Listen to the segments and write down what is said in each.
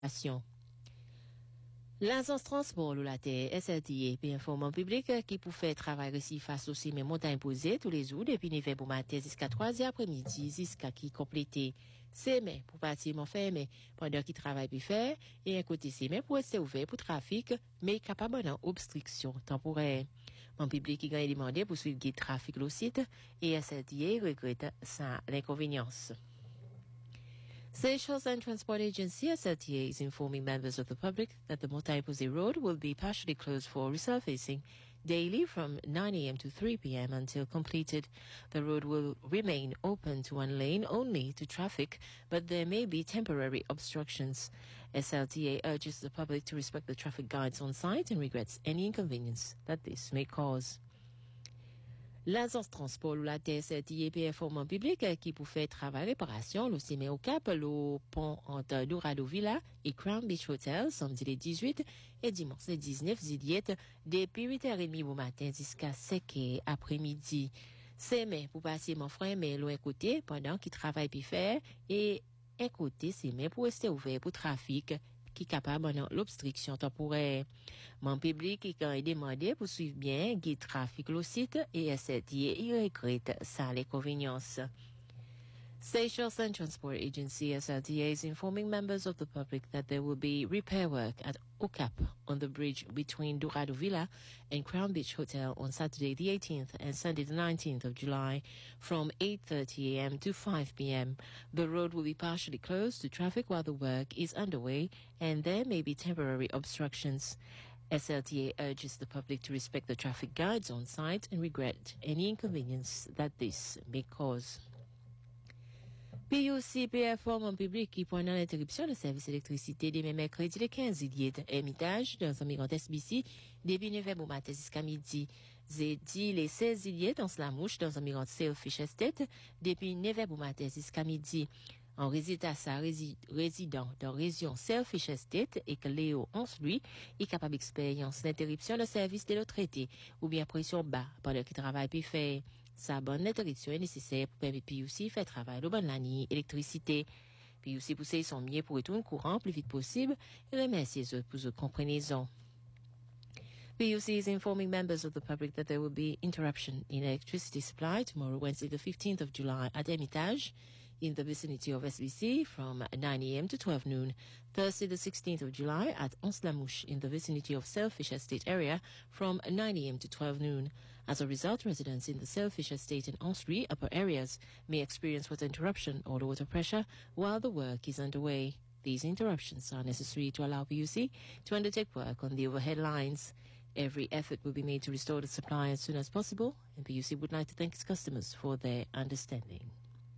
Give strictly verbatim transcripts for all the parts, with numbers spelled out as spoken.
L'agence transport ou la terre S L T A puis informant public qui pour faire travail récit face aussi mes montagnes posées tous les jours depuis neuf heures pour matin jusqu'à trois heures après-midi jusqu'à qui compléter c'est mais pour bâtiment fermé pendant qu'il travaille puis faire et un côté c'est mais pour rester ouvert pour trafic mais capable d'une obstruction temporaire. Mon public qui a demandé pour suivre guide trafic le site et S L T A regrette ça l'inconvénience. Seychelles and Transport Agency S L T A is informing members of the public that the Montaiposé Road will be partially closed for resurfacing daily from nine a.m. to three p.m. until completed. The road will remain open to one lane only to traffic, but there may be temporary obstructions. S L T A urges the public to respect the traffic guides on site and regrets any inconvenience that this may cause. L'agence transport ou la T S L T A P informant public qui pour faire travail réparation le met au cap le pont entre Dorado Villa et Crown Beach Hotel samedi le dix-huit et dimanche le dix-neuf juillet depuis huit heures trente au matin jusqu'à cinq heures après-midi. C'est mais pour passer mon frère mais l'un côté pendant qu'il travaille puis faire et un côté c'est mais pour rester ouvert pour trafic qui est capable de l'obstruction temporaire. Mon public qui a demandé pour suivre bien guide trafic le site et S L T A y regrette ça l'inconvénience. Seychelles and Transport Agency S L T A is informing members of the public that there will be repair work at Okap on the bridge between Dorado Villa and Crown Beach Hotel on Saturday the eighteenth and Sunday the nineteenth of July from eight thirty a.m. to five p.m. The road will be partially closed to traffic while the work is underway and there may be temporary obstructions. S L T A urges the public to respect the traffic guides on site and regret any inconvenience that this may cause. P U C P informe en public qui pendant l'interruption de service d'électricité dès mercredi le quinze juillet émitage dans un migrant S B C depuis neuf heures au matin jusqu'à midi. Jeudi le seize juillet dans la mouche dans un migrant Sailfish Estate depuis neuf heures au matin jusqu'à midi. En résultat, sa résident dans région Sailfish Estate et que Léo onze lui est capable d'expérience d'interruption de service de l'autre traité ou bien pression bas pendant qu'il travaille puis fait. Sa bonne interruption est nécessaire pour permettre P U C faire travail de bonne ligne électricité. P U C pousser son mieux pour retourner courant plus vite possible et remercier eux pour leur compréhension. P U C is informing members of the public that there will be interruption in electricity supply tomorrow, Wednesday the fifteenth of July at Hermitage in the vicinity of S B C from nine a.m. to twelve noon. Thursday the sixteenth of July at Ons-la-Mouche in the vicinity of Sailfish Estate area from nine a.m. to twelve noon. As a result, residents in the Sailfish Estate and Ons-Ri upper areas may experience water interruption or water pressure while the work is underway. These interruptions are necessary to allow P U C to undertake work on the overhead lines. Every effort will be made to restore the supply as soon as possible, and P U C would like to thank its customers for their understanding.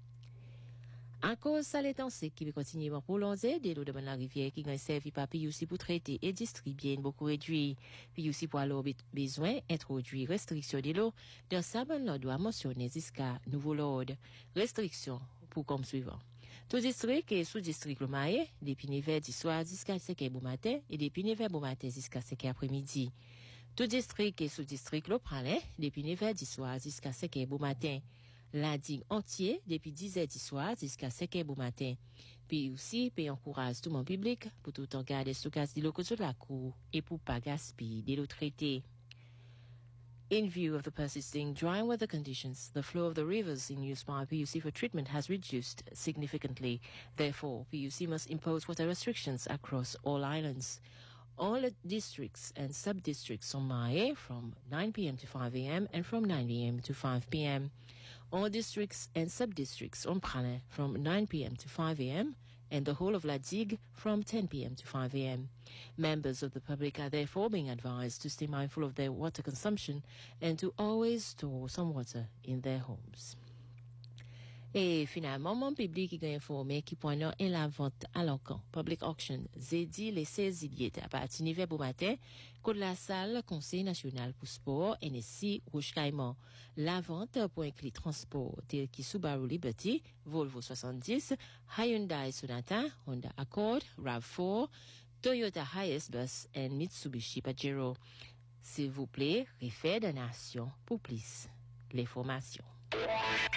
À cause de l'étendue qui va continuer à prolonger, des l'eau de la rivière qui est servi par P U C pour traiter et distribuer beaucoup réduit. P U C pour alors besoin introduire restriction de l'eau dans sa bonne l'ordre doit mentionner jusqu'à nouveau l'ordre. Restriction pour comme suivant. Tout district et sous-district le maïe, depuis neuf heures du soir jusqu'à cinq heures du matin et depuis neuf heures du matin jusqu'à cinq heures après-midi. Tout district et sous-district le pralin, depuis neuf heures du soir jusqu'à cinq heures du matin. La digue entier depuis dix heures du soir jusqu'à cinq heures du matin. Puis aussi, puis encourage tout le monde public pour tout en garder stockage de l'eau sur la cour et pour pas gaspiller de l'eau traitée. In view of the persisting dry weather conditions, the flow of the rivers in use by P U C for treatment has reduced significantly. Therefore, P U C must impose water restrictions across all islands. All districts and sub-districts on Mae from nine p.m. to five a.m. and from nine a.m. to five p.m. All districts and sub-districts on Prane from nine p.m. to five a.m. and the whole of La Digue from ten p.m. to five a.m. Members of the public are therefore being advised to stay mindful of their water consumption and to always store some water in their homes. Et finalement, mon public qui a informé qui pendant la vente à l'encan, public auction, jeudi le seize juillet à partir de neuf heures du matin, que la salle Conseil national pour sport N S C Rouge Caïman. La vente pour inclure transport tel que Subaru Liberty, Volvo soixante-dix, Hyundai Sonata, Honda Accord, RAV quatre, Toyota Hiace Bus et Mitsubishi Pajero. S'il vous plaît, référez de nation pour plus l'information.